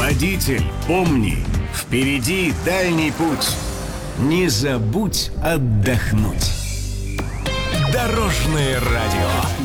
Водитель, помни, впереди дальний путь. Не забудь отдохнуть. Дорожное радио.